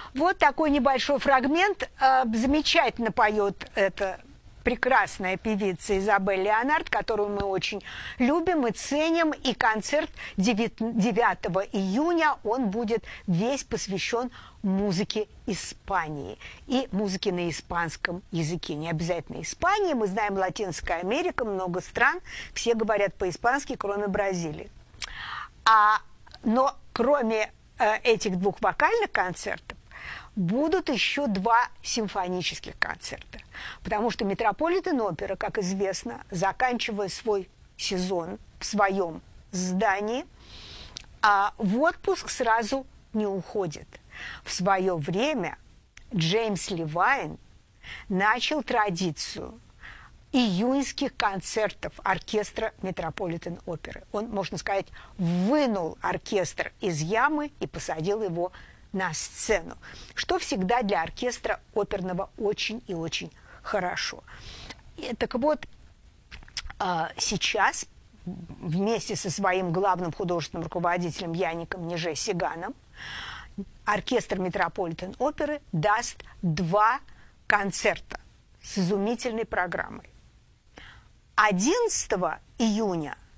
Вот такой небольшой фрагмент. Замечательно поет эта прекрасная певица Изабель Леонард, которую мы очень любим и ценим. И концерт 9 июня, он будет весь посвящен музыке Испании и музыке на испанском языке. Не обязательно Испания, мы знаем Латинская Америка, много стран, все говорят по-испански, кроме Бразилии. Но кроме этих двух вокальных концертов будут еще два симфонических концерта. Потому что Метрополитен-опера, как известно, заканчивая свой сезон в своем здании, в отпуск сразу не уходит. В свое время Джеймс Левайн начал традицию июньских концертов оркестра Метрополитен-оперы. Он, можно сказать, вынул оркестр из ямы и посадил его на сцену, что всегда для оркестра оперного очень и очень хорошо. Так вот, сейчас вместе со своим главным художественным руководителем Яником Неже-Сиганом оркестр Метрополитен-оперы даст два концерта с изумительной программой. 11 июня